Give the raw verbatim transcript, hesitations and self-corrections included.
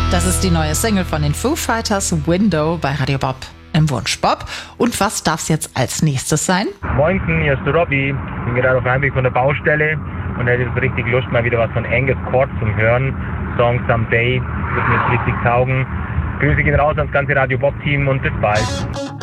Das ist die neue Single von den Foo Fighters, Window, bei Radio Bob im Wunsch Bob. Und was darf es jetzt als nächstes sein? Moinsen, hier ist der Robby. Ich bin gerade auf einem Weg von der Baustelle und hätte jetzt richtig Lust, mal wieder was von Angus Cord zum Hören. Song Someday wird mir jetzt richtig taugen. Grüße gehen raus ans ganze Radio Bob Team und bis bald.